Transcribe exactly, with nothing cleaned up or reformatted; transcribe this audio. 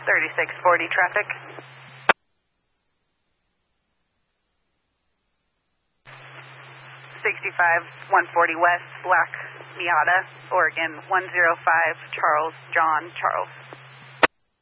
thirty-six forty traffic. sixty-five one forty West, Black Miata, Oregon, one zero five Charles John Charles.